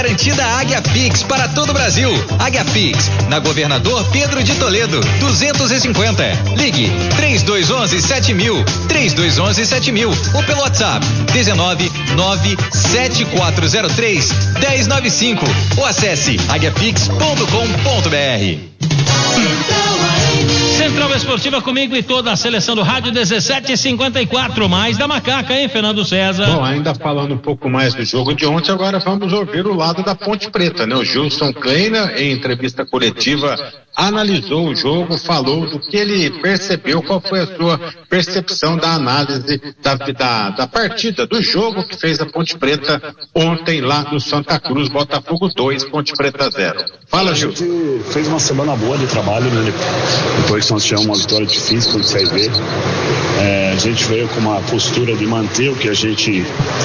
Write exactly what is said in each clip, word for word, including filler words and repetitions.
Garantida Águia Pix para todo o Brasil. Águia Pix, na Governador Pedro de Toledo, duzentos e cinquenta. Ligue três dois um um sete mil, três dois um um sete mil ou pelo WhatsApp dezenove nove sete quatro zero três um zero nove cinco ou acesse águia pix ponto com ponto br. Central Esportiva comigo e toda a seleção do rádio dezessete e cinquenta e quatro, mais da macaca, hein, Fernando César? Bom, ainda falando um pouco mais do jogo de ontem, agora vamos ouvir o lado da Ponte Preta, né? O Gilson Kleina, em entrevista coletiva, analisou o jogo, falou do que ele percebeu, qual foi a sua percepção da análise da, da, da partida, do jogo que fez a Ponte Preta ontem lá no Santa Cruz, Botafogo dois, Ponte Preta zero. Fala, Gilson. A gente fez uma semana boa de trabalho, né? Depois que nós tivemos uma vitória difícil contra o C R B, é, a gente veio com uma postura de manter o que a gente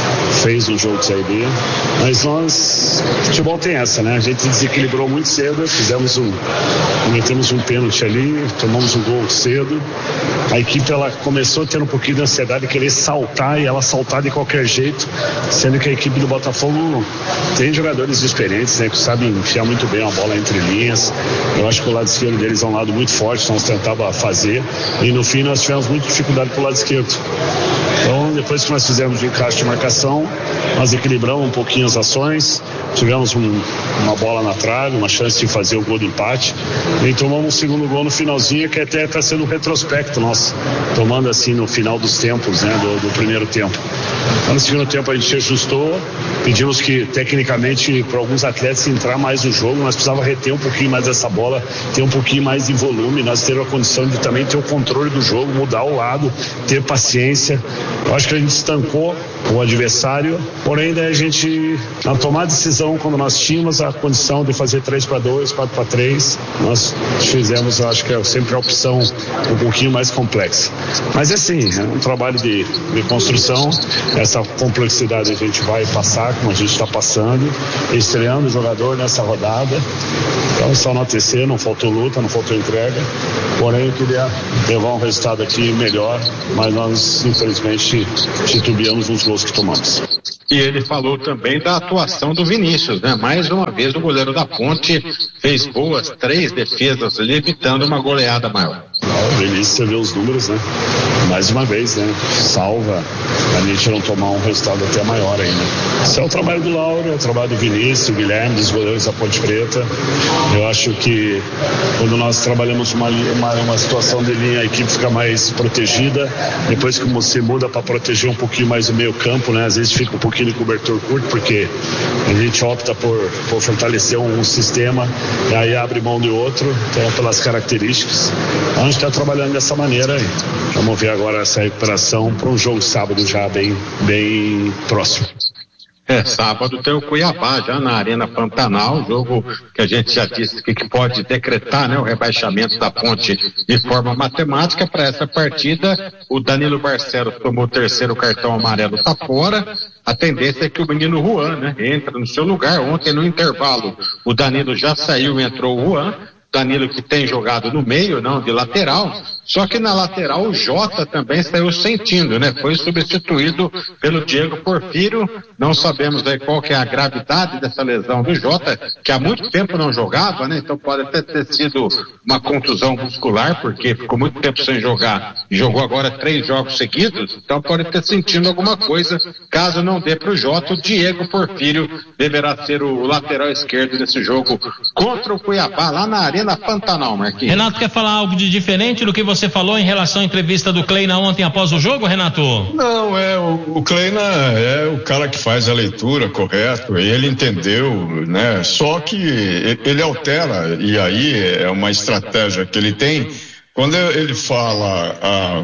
fez no jogo do C R B, mas nós, futebol tem essa, né? A gente desequilibrou muito cedo, fizemos um, cometemos um pênalti ali, tomamos um gol cedo, a equipe ela começou a ter um pouquinho de ansiedade de querer saltar e ela saltar de qualquer jeito, sendo que a equipe do Botafogo tem jogadores experientes, né? Que sabem enfiar muito bem a bola entre linhas. Eu acho que o lado esquerdo deles é um lado muito forte, nós tentava fazer, e no fim nós tivemos muita dificuldade pro lado esquerdo. Então, depois que nós fizemos o encaixe de marcação, nós equilibramos um pouquinho as ações, tivemos um, uma bola na trave, uma chance de fazer o gol de empate, e tomamos um segundo gol no finalzinho, que até está sendo um retrospecto nós, tomando assim no final dos tempos, né, do, do primeiro tempo. Então, no segundo tempo a gente ajustou, pedimos que tecnicamente para alguns atletas entrar mais no jogo, nós precisávamos reter um pouquinho mais dessa bola, ter um pouquinho mais de volume, nós ter a condição de também ter o controle do jogo, mudar o lado, ter paciência. Eu acho que a gente estancou o adversário, porém daí a gente, na tomar decisão, quando nós tínhamos a condição de fazer três para dois, quatro para três, nós fizemos, eu acho que é sempre a opção um pouquinho mais complexa. Mas é assim, é um trabalho de, de construção, essa complexidade a gente vai passar, como a gente está passando, estreando o jogador nessa rodada. Então só no A T C, não faltou luta, não faltou entrega, porém eu queria levar um resultado aqui melhor, mas nós infelizmente titubeamos nos gols que tomamos. E ele falou também da atuação do Vinícius, né? Mais uma vez o goleiro da Ponte fez boas três defesas ali, evitando uma goleada maior. O Vinícius, você vê os números, né? Mais uma vez, né? Salva a gente não tomar um resultado até maior ainda. Esse é o trabalho do Lauro, é o trabalho do Vinícius, do Guilherme, dos goleiros da Ponte Preta. Eu acho que quando nós trabalhamos uma, uma, uma situação de linha, a equipe fica mais protegida. Depois que você muda para proteger um pouquinho mais o meio campo, né? Às vezes fica um pouquinho de cobertor curto, porque a gente opta por, por fortalecer um, um sistema e aí abre mão de outro, então pelas características. A gente está trabalhando dessa maneira aí. Vamos ver agora essa recuperação para um jogo sábado já bem, bem próximo. É, sábado tem o Cuiabá já na Arena Pantanal, jogo que a gente já disse que, que pode decretar, né, o rebaixamento da Ponte de forma matemática. Para essa partida, o Danilo Barcelos tomou o terceiro cartão amarelo, tá fora. A tendência é que o menino Juan, né, entra no seu lugar. Ontem no intervalo o Danilo já saiu e entrou o Juan. Danilo que tem jogado no meio, não, de lateral, só que na lateral o Jota também saiu sentindo, né? Foi substituído pelo Diego Porfírio, não sabemos aí qual que é a gravidade dessa lesão do Jota, que há muito tempo não jogava, né? Então pode até ter sido uma contusão muscular, porque ficou muito tempo sem jogar e jogou agora três jogos seguidos, então pode ter sentido alguma coisa. Caso não dê para o Jota, o Diego Porfírio deverá ser o lateral esquerdo desse jogo contra o Cuiabá, lá na Arena na Pantanal, Marquinhos. Renato, quer falar algo de diferente do que você falou em relação à entrevista do Kleina ontem após o jogo, Renato? Não, é, o, o Kleina é o cara que faz a leitura correta, e ele entendeu, né? Só que ele altera, e aí é uma estratégia que ele tem. Quando ele fala ah,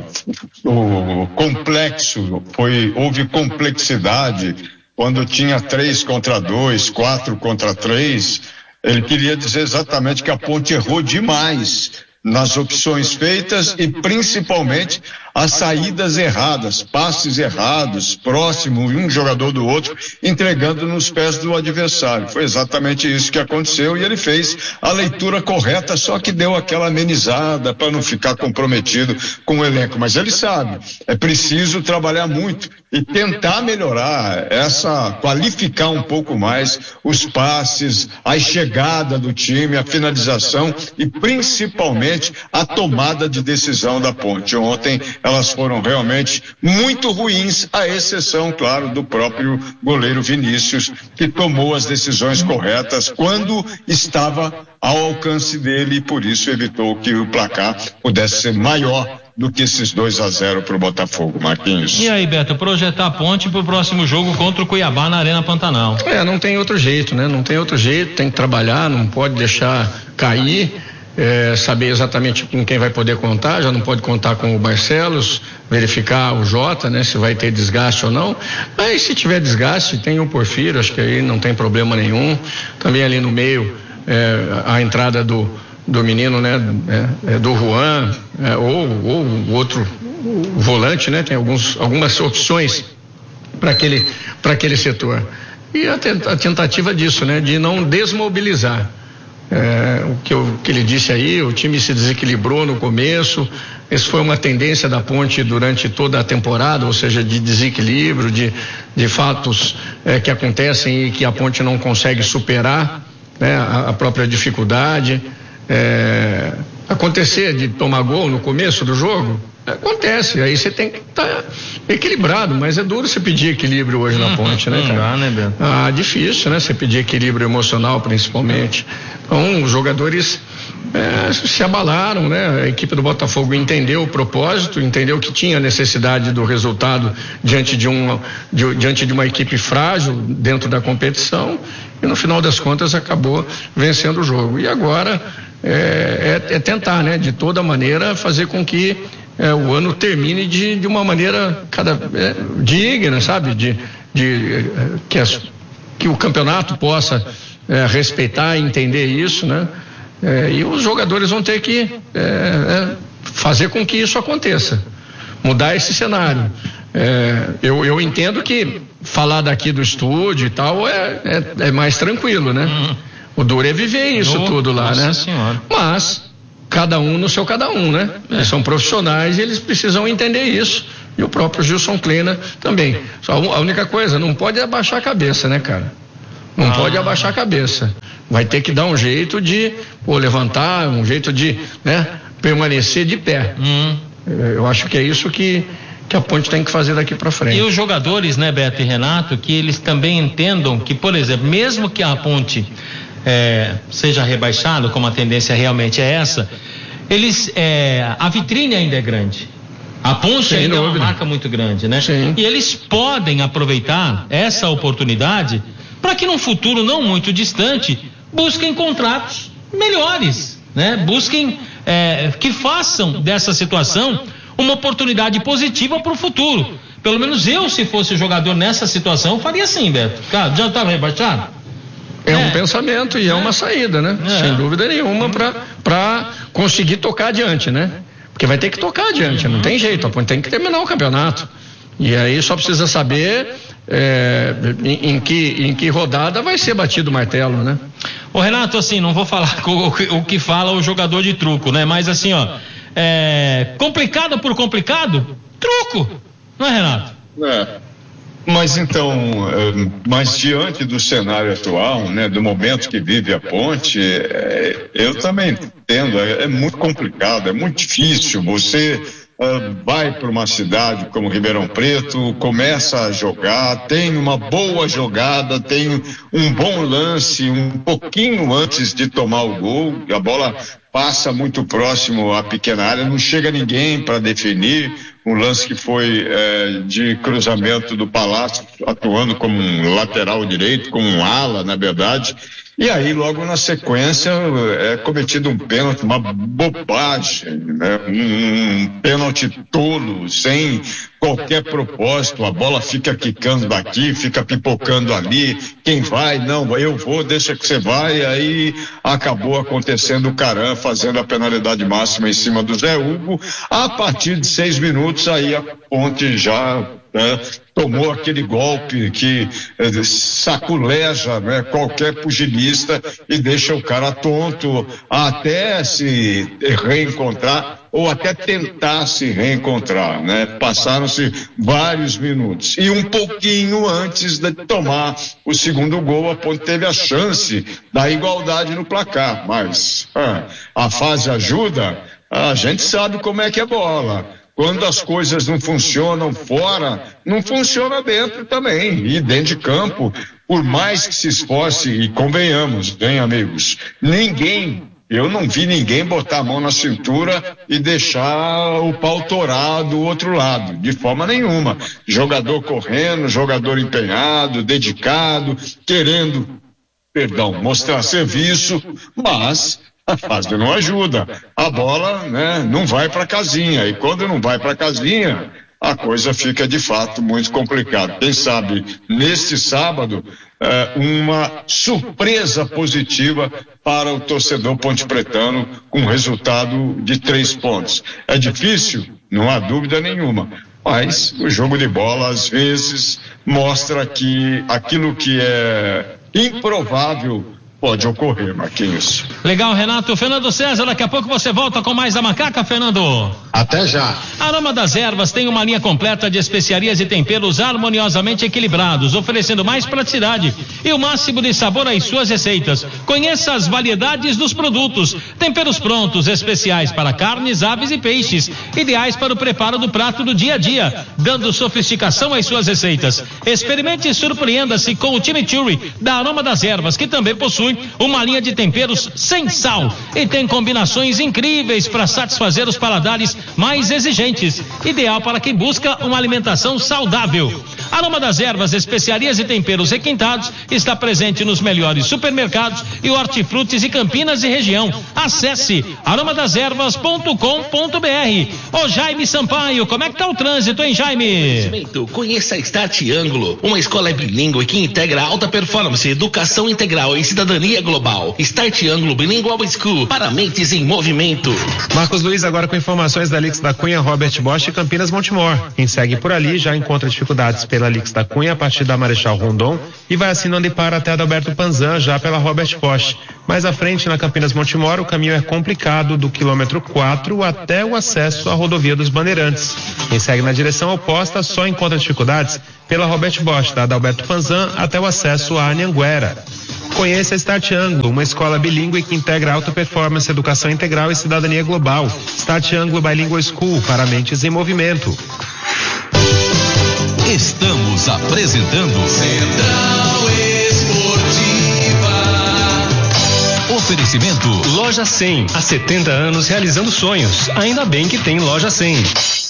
o complexo, foi, houve complexidade, quando tinha três contra dois, quatro contra três, ele queria dizer exatamente que a Ponte errou demais nas opções feitas e principalmente as saídas erradas, passes errados, próximo um jogador do outro, entregando nos pés do adversário. Foi exatamente isso que aconteceu e ele fez a leitura correta, só que deu aquela amenizada para não ficar comprometido com o elenco. Mas ele sabe, é preciso trabalhar muito e tentar melhorar essa, qualificar um pouco mais os passes, a chegada do time, a finalização e principalmente a tomada de decisão da Ponte. Ontem elas foram realmente muito ruins, à exceção, claro, do próprio goleiro Vinícius, que tomou as decisões corretas quando estava ao alcance dele e por isso evitou que o placar pudesse ser maior do que esses dois a zero para o Botafogo, Marquinhos. E aí, Beto, projetar a Ponte para o próximo jogo contra o Cuiabá na Arena Pantanal? É, não tem outro jeito, né? Não tem outro jeito, tem que trabalhar, não pode deixar cair, é, saber exatamente com quem vai poder contar, já não pode contar com o Barcelos, verificar o Jota, né? Se vai ter desgaste ou não, mas se tiver desgaste, tem o Porfírio, acho que aí não tem problema nenhum, também ali no meio, é, a entrada do do menino, né, é, é do Juan, é, ou o outro o volante, né, tem alguns, algumas opções para aquele, para aquele setor. E a, a tentativa disso, né, de não desmobilizar. É, o que, eu, que ele disse aí, o time se desequilibrou no começo, essa foi uma tendência da Ponte durante toda a temporada, ou seja, de desequilíbrio, de, de fatos é, que acontecem e que a Ponte não consegue superar, né, a, a própria dificuldade. É, acontecer de tomar gol no começo do jogo, acontece, aí você tem que estar tá equilibrado, mas é duro você pedir equilíbrio hoje na Ponte, né, cara? Não dá, né, Beto? Ah, difícil, né, você pedir equilíbrio emocional, principalmente. Então, os jogadores é, se abalaram, né, a equipe do Botafogo entendeu o propósito, entendeu que tinha necessidade do resultado diante de, um, de, diante de uma equipe frágil dentro da competição e no final das contas acabou vencendo o jogo. E agora é, é, é tentar, né, de toda maneira fazer com que é, o ano termine de, de uma maneira cada é, digna, sabe, de, de é, que, as, que o campeonato possa é, respeitar e entender isso, né? É, e os jogadores vão ter que é, é, fazer com que isso aconteça, mudar esse cenário. É, eu, eu entendo que falar daqui do estúdio e tal é, é, é mais tranquilo, né? Uhum. O duro é viver isso oh, tudo lá, né? Senhora. Mas cada um no seu cada um, né? É. Eles são profissionais e eles precisam entender isso. E o próprio Gilson Kleina também. Só a única coisa, não pode abaixar a cabeça, né, cara? Não ah. pode abaixar a cabeça. Vai ter que dar um jeito de pô, levantar, um jeito de, né, permanecer de pé. Hum. Eu acho que é isso que, que a Ponte tem que fazer daqui para frente. E os jogadores, né, Beto e Renato, que eles também entendam que, por exemplo, mesmo que a Ponte é, seja rebaixada, como a tendência realmente é essa, eles, é, a vitrine ainda é grande. A Ponte ainda é uma marca muito grande, né? Sim. E eles podem aproveitar essa oportunidade para que num futuro não muito distante busquem contratos melhores, né? Busquem é, que façam dessa situação uma oportunidade positiva para o futuro. Pelo menos eu, se fosse jogador nessa situação, faria assim, Beto. Cara, já estava rebaixado? É, é um pensamento e é, é uma saída, né? É. Sem dúvida nenhuma, para para conseguir tocar adiante, né? Porque vai ter que tocar adiante, não tem jeito, a Ponte tem que terminar o campeonato. E aí só precisa saber é, em, em, que, em que rodada vai ser batido o martelo, né? Ô Renato, assim, não vou falar o, o que fala o jogador de truco, né? Mas assim, ó, é, complicado por complicado, truco, não é, Renato? É. Mas então, mas diante do cenário atual, né, do momento que vive a Ponte, é, eu também entendo, é, é muito complicado, é muito difícil. Você uh, vai para uma cidade como Ribeirão Preto, começa a jogar, tem uma boa jogada, tem um bom lance, um pouquinho antes de tomar o gol, a bola passa muito próximo à pequena área, não chega ninguém para definir, um lance que foi é, de cruzamento do Palácio, atuando como um lateral direito, como um ala, na verdade, e aí logo na sequência é cometido um pênalti, uma bobagem, né? um, um pênalti tolo, sem qualquer propósito, a bola fica quicando daqui, fica pipocando ali, quem vai, não, eu vou, deixa que você vai, aí acabou acontecendo o Caran fazendo a penalidade máxima em cima do Zé Hugo. A partir de seis minutos aí a Ponte já né, tomou aquele golpe que eh, saculeja, né, qualquer pugilista e deixa o cara tonto até se reencontrar ou até tentar se reencontrar, né? Passaram-se vários minutos e um pouquinho antes de tomar o segundo gol, a Ponte teve a chance da igualdade no placar, mas ah, a fase ajuda, a gente sabe como é que é bola. Quando as coisas não funcionam fora, não funciona dentro também. E dentro de campo, por mais que se esforce, e convenhamos, bem amigos, ninguém, eu não vi ninguém botar a mão na cintura e deixar o pau torar do outro lado, de forma nenhuma. Jogador correndo, jogador empenhado, dedicado, querendo, perdão, mostrar serviço, mas a fase não ajuda. A bola, né, não vai para casinha. E quando não vai para casinha, a coisa fica de fato muito complicada. Quem sabe, neste sábado, eh, uma surpresa positiva para o torcedor pontepretano com resultado de três pontos. É difícil? Não há dúvida nenhuma. Mas o jogo de bola, às vezes, mostra que aquilo que é improvável pode ocorrer, Marquinhos. Legal, Renato. Fernando César, daqui a pouco você volta com mais da Macaca, Fernando. Até já. A Aroma das Ervas tem uma linha completa de especiarias e temperos harmoniosamente equilibrados, oferecendo mais praticidade e o máximo de sabor às suas receitas. Conheça as variedades dos produtos. Temperos prontos, especiais para carnes, aves e peixes, ideais para o preparo do prato do dia a dia, dando sofisticação às suas receitas. Experimente e surpreenda-se com o chimichurri da Aroma das Ervas, que também possui uma linha de temperos sem sal e tem combinações incríveis para satisfazer os paladares mais exigentes, ideal para quem busca uma alimentação saudável. Aroma das Ervas, especiarias e temperos requintados está presente nos melhores supermercados e hortifrutis e Campinas e região. Acesse aroma das ervas ponto com ponto br. Ô Jaime Sampaio, como é que tá o trânsito, hein, Jaime? Conheça a Start Ângulo, uma escola bilíngue que integra alta performance, educação integral e cidadania global. Start Ângulo Bilingual School, para mentes em movimento. Marcos Luiz agora com informações da Lix da Cunha, Robert Bosch e Campinas Montemor. Quem segue por ali já encontra dificuldades pela Lix da Cunha a partir da Marechal Rondon e vai assinando e para até a Adalberto Panzan já pela Robert Bosch. Mais à frente, na Campinas Montemor, o caminho é complicado do quilômetro quatro até o acesso à rodovia dos Bandeirantes. Quem segue na direção oposta só encontra dificuldades pela Robert Bosch, da Adalberto Panzan até o acesso à Anhanguera. Conheça a Start Ângulo, uma escola bilíngue que integra alta performance, educação integral e cidadania global. Start Ângulo Bilingual School, para mentes em movimento. Estamos apresentando Central Esportiva. Oferecimento Loja cem, há setenta anos realizando sonhos. Ainda bem que tem Loja cem.